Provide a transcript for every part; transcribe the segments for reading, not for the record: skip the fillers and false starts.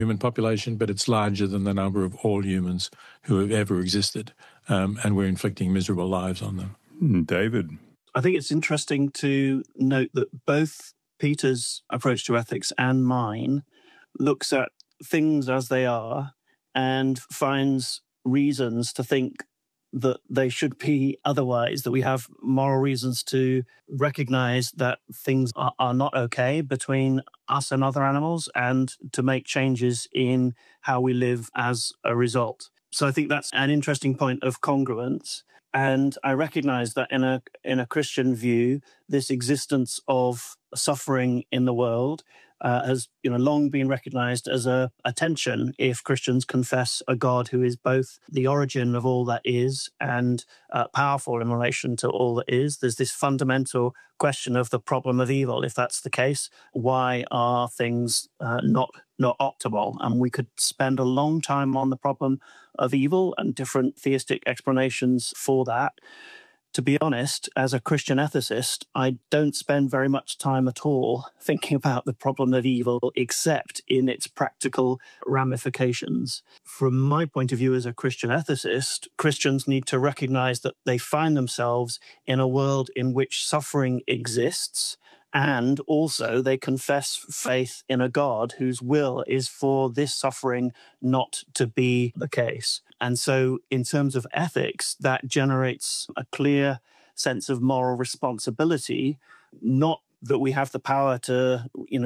human population, but it's larger than the number of all humans who have ever existed, and we're inflicting miserable lives on them. David? I think it's interesting to note that both Peter's approach to ethics and mine looks at things as they are and finds reasons to think that they should be otherwise, that we have moral reasons to recognize that things are not okay between us and other animals and to make changes in how we live as a result. So I think that's an interesting point of congruence. And I recognize that in a Christian view, this existence of suffering in the world has long been recognized as a tension if Christians confess a God who is both the origin of all that is and powerful in relation to all that is. There's this fundamental question of the problem of evil. If that's the case, why are things not optimal? And we could spend a long time on the problem of evil and different theistic explanations for that. To be honest, as a Christian ethicist, I don't spend very much time at all thinking about the problem of evil except in its practical ramifications. From my point of view as a Christian ethicist, Christians need to recognize that they find themselves in a world in which suffering exists, and also they confess faith in a God whose will is for this suffering not to be the case. And so in terms of ethics, that generates a clear sense of moral responsibility, not that we have the power to,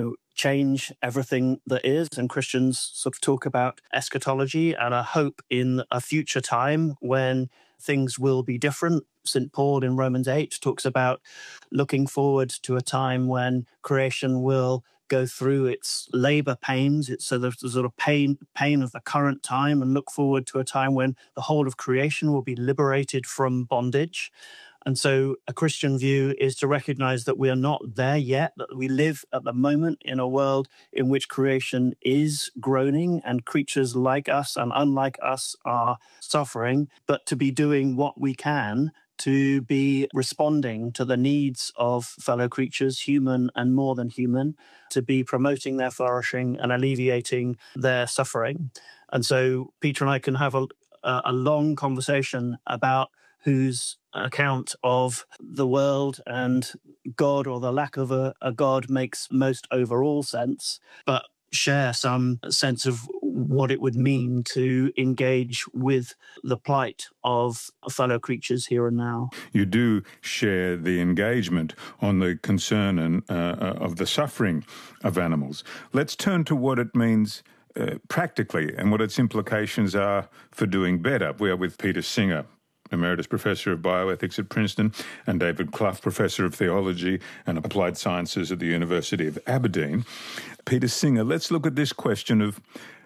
change everything that is. And Christians sort of talk about eschatology and a hope in a future time when things will be different. St. Paul in Romans 8 talks about looking forward to a time when creation will go through its labor pains. It's so there's the sort of pain of the current time, and look forward to a time when the whole of creation will be liberated from bondage. And so a Christian view is to recognize that we are not there yet, that we live at the moment in a world in which creation is groaning and creatures like us and unlike us are suffering, but to be doing what we can to be responding to the needs of fellow creatures, human and more than human, to be promoting their flourishing and alleviating their suffering. And so Peter and I can have a long conversation about whose account of the world and God, or the lack of a God, makes most overall sense, but share some sense of what it would mean to engage with the plight of fellow creatures here and now. You do share the engagement on the concern and of the suffering of animals. Let's turn to what it means practically and what its implications are for doing better. We are with Peter Singer, Emeritus Professor of Bioethics at Princeton, and David Clough, Professor of Theology and Applied Sciences at the University of Aberdeen. Peter Singer, let's look at this question of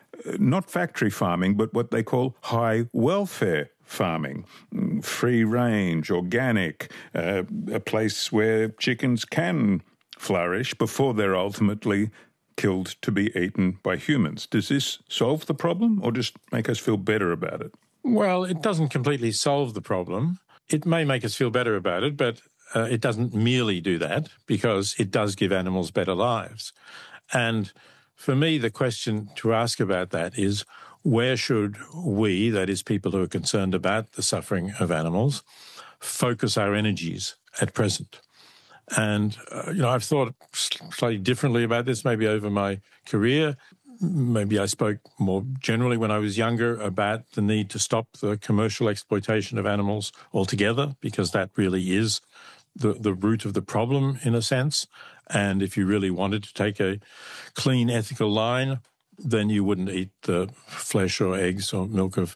not factory farming, but what they call high welfare farming, free range, organic, a place where chickens can flourish before they're ultimately killed to be eaten by humans. Does this solve the problem or just make us feel better about it? Well, it doesn't completely solve the problem. It may make us feel better about it, but it doesn't merely do that, because it does give animals better lives. And for me, the question to ask about that is, where should we, that is people who are concerned about the suffering of animals, focus our energies at present? And, I've thought slightly differently about this maybe over my career. Maybe I spoke more generally when I was younger about the need to stop the commercial exploitation of animals altogether, because that really is the root of the problem in a sense. And if you really wanted to take a clean, ethical line, then you wouldn't eat the flesh or eggs or milk of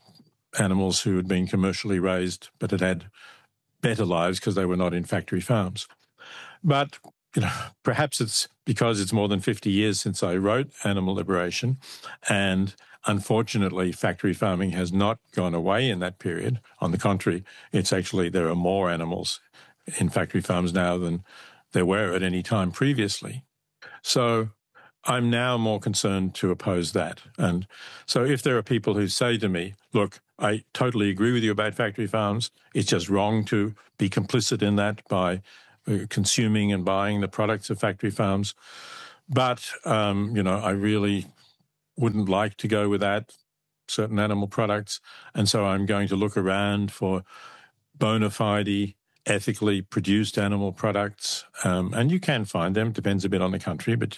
animals who had been commercially raised but had had better lives because they were not in factory farms. But perhaps it's because it's more than 50 years since I wrote Animal Liberation, and unfortunately factory farming has not gone away in that period. On the contrary, there are more animals in factory farms now than there were at any time previously. So I'm now more concerned to oppose that. And so if there are people who say to me, look, I totally agree with you about factory farms, it's just wrong to be complicit in that by consuming and buying the products of factory farms. But, I really wouldn't like to go without certain animal products. And so I'm going to look around for bona fide, ethically produced animal products. And you can find them, depends a bit on the country, but,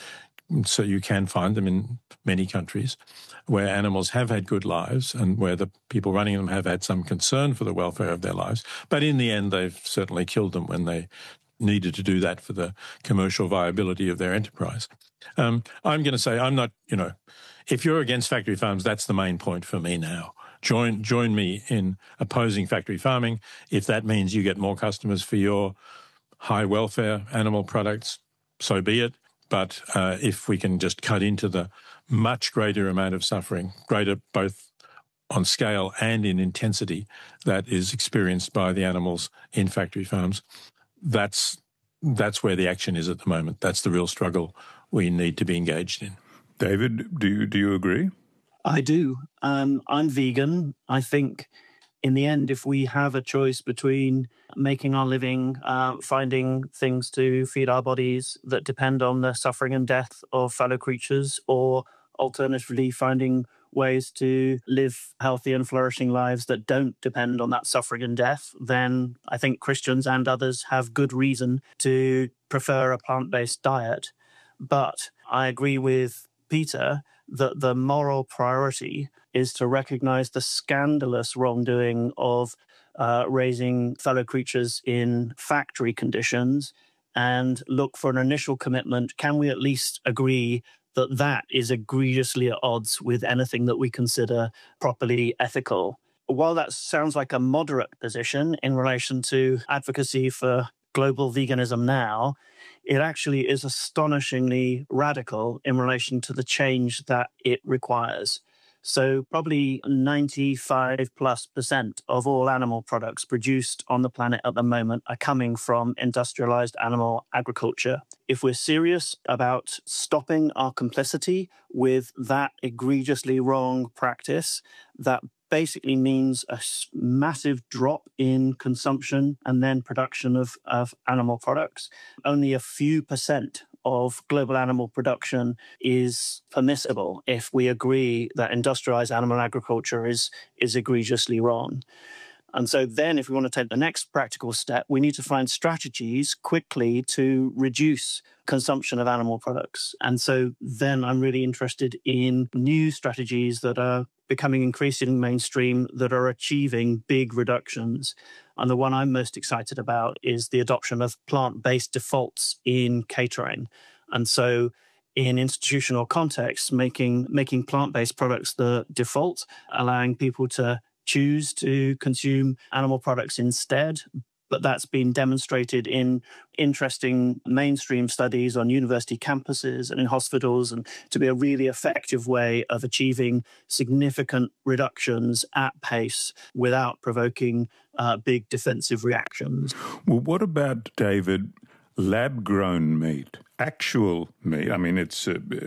so you can find them in many countries where animals have had good lives and where the people running them have had some concern for the welfare of their lives. But in the end, they've certainly killed them when they needed to do that for the commercial viability of their enterprise. I'm going to say I'm not, if you're against factory farms, that's the main point for me now. Join me in opposing factory farming. If that means you get more customers for your high welfare animal products, so be it. But if we can just cut into the much greater amount of suffering, greater both on scale and in intensity, that is experienced by the animals in factory farms, that's where the action is at the moment. That's the real struggle we need to be engaged in. David, do you agree? I do. I'm vegan. I think in the end, if we have a choice between making our living, finding things to feed our bodies that depend on the suffering and death of fellow creatures, or alternatively finding ways to live healthy and flourishing lives that don't depend on that suffering and death, then I think Christians and others have good reason to prefer a plant-based diet. But I agree with Peter that the moral priority is to recognize the scandalous wrongdoing of raising fellow creatures in factory conditions and look for an initial commitment. Can we at least agree that that is egregiously at odds with anything that we consider properly ethical? While that sounds like a moderate position in relation to advocacy for global veganism now, it actually is astonishingly radical in relation to the change that it requires. So probably 95+% of all animal products produced on the planet at the moment are coming from industrialized animal agriculture. If we're serious about stopping our complicity with that egregiously wrong practice, that basically means a massive drop in consumption and then production of animal products. Only a few percent of global animal production is permissible if we agree that industrialized animal agriculture is egregiously wrong. And so then if we want to take the next practical step, we need to find strategies quickly to reduce consumption of animal products. And so then I'm really interested in new strategies that are becoming increasingly mainstream that are achieving big reductions. And the one I'm most excited about is the adoption of plant-based defaults in catering. And so in institutional contexts, making plant-based products the default, allowing people to choose to consume animal products instead. But that's been demonstrated in interesting mainstream studies on university campuses and in hospitals, and to be a really effective way of achieving significant reductions at pace without provoking big defensive reactions. Well, what about, David, lab-grown meat, actual meat? I mean, it's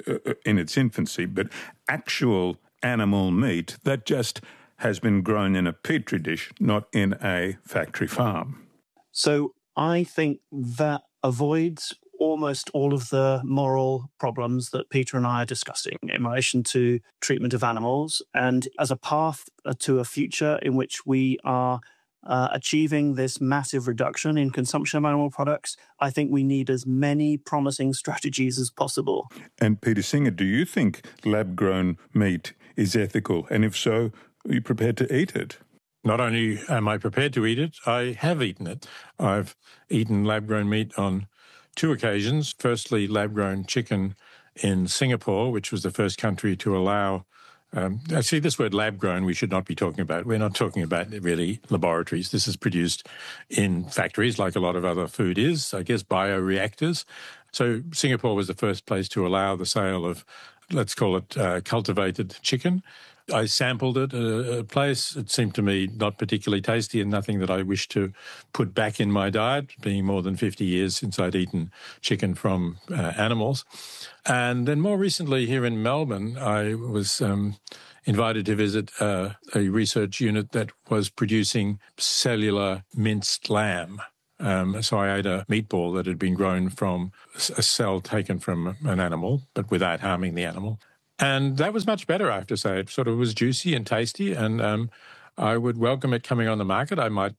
in its infancy, but actual animal meat that just has been grown in a petri dish, not in a factory farm. So I think that avoids almost all of the moral problems that Peter and I are discussing in relation to treatment of animals. And as a path to a future in which we are achieving this massive reduction in consumption of animal products, I think we need as many promising strategies as possible. And Peter Singer, do you think lab-grown meat is ethical? And if so, are you prepared to eat it? Not only am I prepared to eat it, I have eaten it. I've eaten lab-grown meat on 2 occasions. Firstly, lab-grown chicken in Singapore, which was the first country to allow... actually, this word lab-grown we should not be talking about. We're not talking about really laboratories. This is produced in factories like a lot of other food is, I guess, bioreactors. So Singapore was the first place to allow the sale of, let's call it cultivated chicken. I sampled it at a place. It seemed to me not particularly tasty and nothing that I wish to put back in my diet, being more than 50 years since I'd eaten chicken from animals. And then more recently here in Melbourne, I was invited to visit a research unit that was producing cellular minced lamb. So I ate a meatball that had been grown from a cell taken from an animal, but without harming the animal. And that was much better, I have to say. It sort of was juicy and tasty, and I would welcome it coming on the market.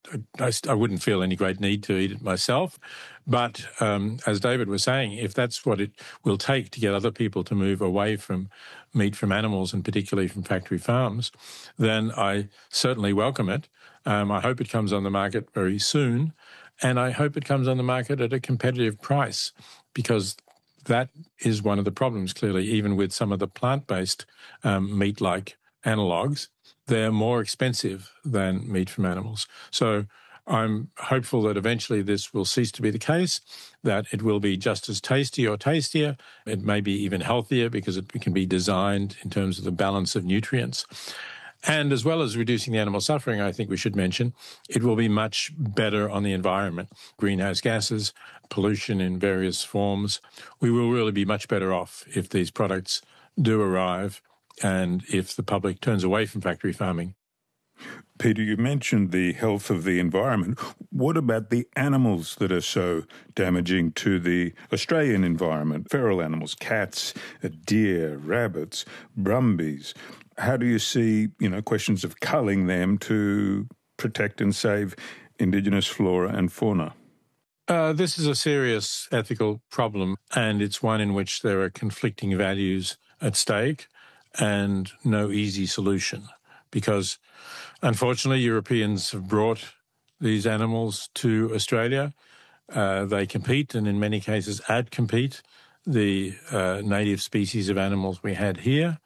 I wouldn't feel any great need to eat it myself. But as David was saying, if that's what it will take to get other people to move away from meat from animals, and particularly from factory farms, then I certainly welcome it. I hope it comes on the market very soon, and I hope it comes on the market at a competitive price, because that is one of the problems, clearly, even with some of the plant-based meat-like analogues. They're more expensive than meat from animals. So I'm hopeful that eventually this will cease to be the case, that it will be just as tasty or tastier. It may be even healthier because it can be designed in terms of the balance of nutrients. And as well as reducing the animal suffering, I think we should mention, it will be much better on the environment. Greenhouse gases, pollution in various forms. We will really be much better off if these products do arrive and if the public turns away from factory farming. Peter, you mentioned the health of the environment. What about the animals that are so damaging to the Australian environment? Feral animals, cats, deer, rabbits, brumbies. How do you see, questions of culling them to protect and save Indigenous flora and fauna? This is a serious ethical problem, and it's one in which there are conflicting values at stake and no easy solution, because unfortunately Europeans have brought these animals to Australia. They compete, and in many cases outcompete the native species of animals we had here.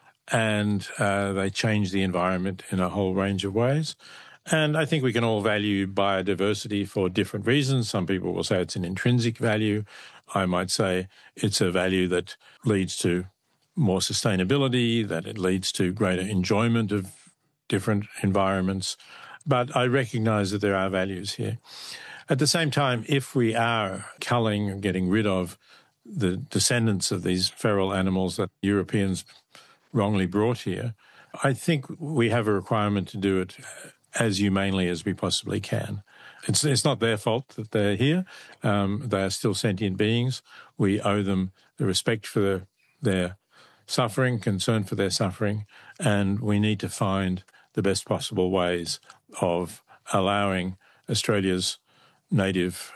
And they change the environment in a whole range of ways. And I think we can all value biodiversity for different reasons. Some people will say it's an intrinsic value. I might say it's a value that leads to more sustainability, that it leads to greater enjoyment of different environments. But I recognize that there are values here. At the same time, if we are culling and getting rid of the descendants of these feral animals that Europeans wrongly brought here, I think we have a requirement to do it as humanely as we possibly can. It's not their fault that they're here. They are still sentient beings. We owe them the respect for their suffering, concern for their suffering, and we need to find the best possible ways of allowing Australia's native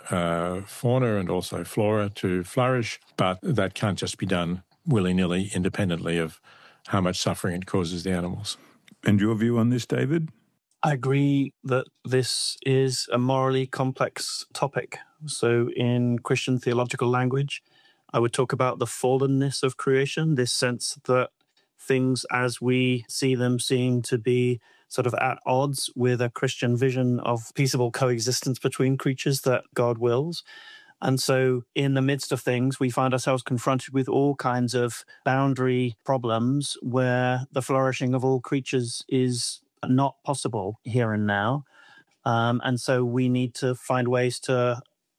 fauna and also flora to flourish, but that can't just be done willy-nilly, independently of how much suffering it causes the animals. And your view on this, David? I agree that this is a morally complex topic. So in Christian theological language, I would talk about the fallenness of creation, this sense that things as we see them seem to be sort of at odds with a Christian vision of peaceable coexistence between creatures that God wills. And so in the midst of things, we find ourselves confronted with all kinds of boundary problems where the flourishing of all creatures is not possible here and now. And so we need to find ways to,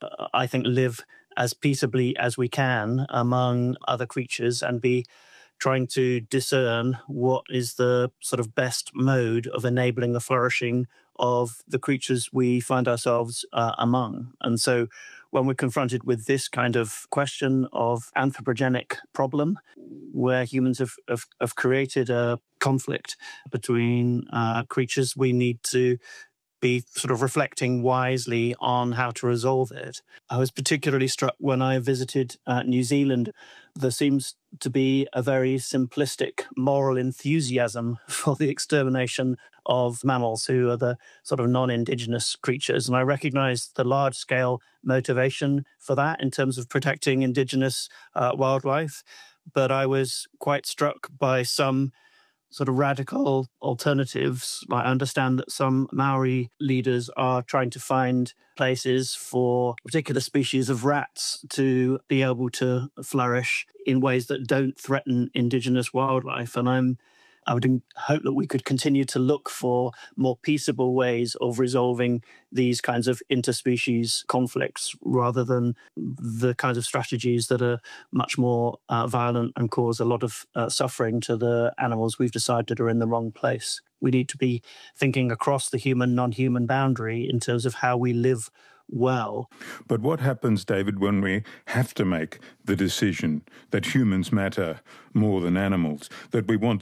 I think, live as peaceably as we can among other creatures and be trying to discern what is the sort of best mode of enabling the flourishing of the creatures we find ourselves among. And so when we're confronted with this kind of question of anthropogenic problem, where humans have created a conflict between creatures, we need to be sort of reflecting wisely on how to resolve it. I was particularly struck when I visited New Zealand. There seems to be a very simplistic moral enthusiasm for the extermination of mammals who are the sort of non-indigenous creatures. And I recognize the large-scale motivation for that in terms of protecting indigenous wildlife. But I was quite struck by some sort of radical alternatives. I understand that some Maori leaders are trying to find places for particular species of rats to be able to flourish in ways that don't threaten indigenous wildlife. And I'm I would hope that we could continue to look for more peaceable ways of resolving these kinds of interspecies conflicts rather than the kinds of strategies that are much more violent and cause a lot of suffering to the animals we've decided are in the wrong place. We need to be thinking across the human-non-human boundary in terms of how we live well. But what happens, David, when we have to make the decision that humans matter more than animals, that we want